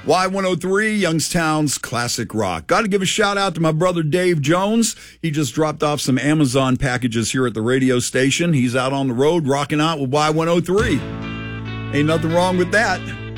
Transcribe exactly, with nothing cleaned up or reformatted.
Y one oh three, Youngstown's Classic Rock. Got to give a shout out to my brother Dave Jones. He just dropped off some Amazon packages here at the radio station. He's out on the road rocking out with Y one oh three. Ain't nothing wrong with that.